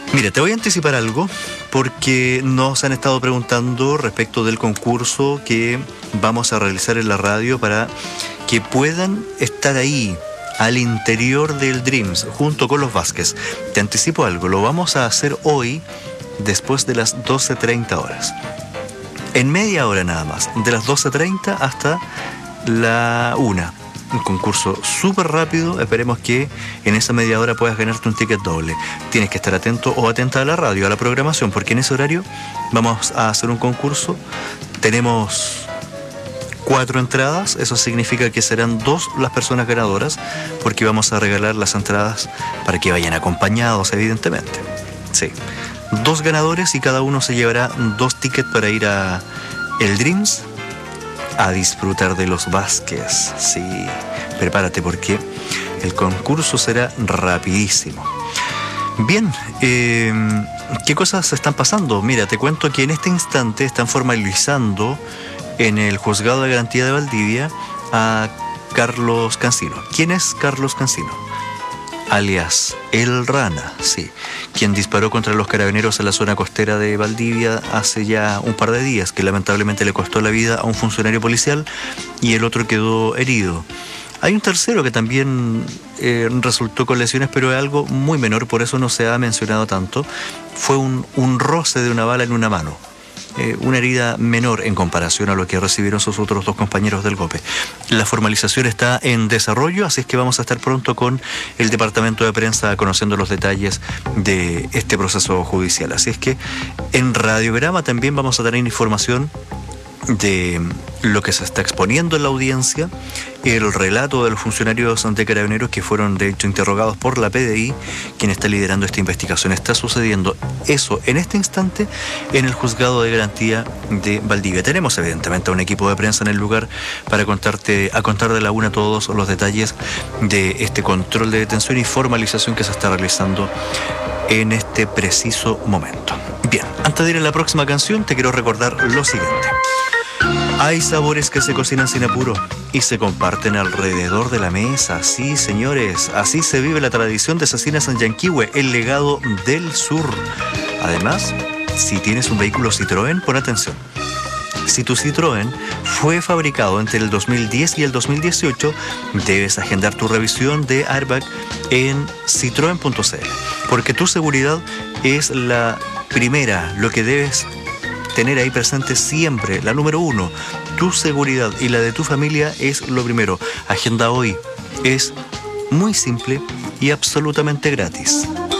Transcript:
Mira, te voy a anticipar algo porque nos han estado preguntando respecto del concurso que vamos a realizar en la radio para que puedan estar ahí al interior del Dreams junto con los Vázquez. Te anticipo algo, lo vamos a hacer hoy después de las 12:30 horas. En media hora nada más, de las 12:30 hasta la 1. Un concurso súper rápido, esperemos que en esa media hora puedas ganarte un ticket doble. Tienes que estar atento o atenta a la radio, a la programación, porque en ese horario vamos a hacer un concurso. Tenemos 4 entradas, eso significa que serán 2 las personas ganadoras, porque vamos a regalar las entradas para que vayan acompañados, evidentemente. Sí, 2 ganadores y cada uno se llevará 2 tickets para ir a el Dreams a disfrutar de los Vázquez. Sí, prepárate porque el concurso será rapidísimo. Bien, ¿qué cosas están pasando? Mira, te cuento que en este instante están formalizando en el Juzgado de Garantía de Valdivia a Carlos Cancino. ¿Quién es Carlos Cancino? Alias El Rana, sí, quien disparó contra los carabineros en la zona costera de Valdivia hace ya un par de días, que lamentablemente le costó la vida a un funcionario policial y el otro quedó herido. Hay un tercero que también resultó con lesiones, pero es algo muy menor, por eso no se ha mencionado tanto. Fue un roce de una bala en una mano. Una herida menor en comparación a lo que recibieron sus otros 2 compañeros del GOPE. La formalización está en desarrollo, así es que vamos a estar pronto con el departamento de prensa conociendo los detalles de este proceso judicial. Así es que en Radiograma también vamos a tener información de lo que se está exponiendo en la audiencia, el relato de los funcionarios de carabineros que fueron de hecho interrogados por la PDI, quien está liderando esta investigación. Está sucediendo eso en este instante en el Juzgado de Garantía de Valdivia. Tenemos evidentemente un equipo de prensa en el lugar para contar de la una todos los detalles de este control de detención y formalización que se está realizando en este preciso momento. Bien, antes de ir a la próxima canción te quiero recordar lo siguiente. Hay sabores que se cocinan sin apuro y se comparten alrededor de la mesa. Sí, señores, así se vive la tradición de Cecinas San Yanquihue, el legado del sur. Además, si tienes un vehículo Citroën, pon atención. Si tu Citroën fue fabricado entre el 2010 y el 2018, debes agendar tu revisión de airbag en citroen.cl, porque tu seguridad es la primera, lo que debes tener ahí presente siempre, la número 1. Tu seguridad y la de tu familia es lo primero. Agenda hoy. Es muy simple y absolutamente gratis.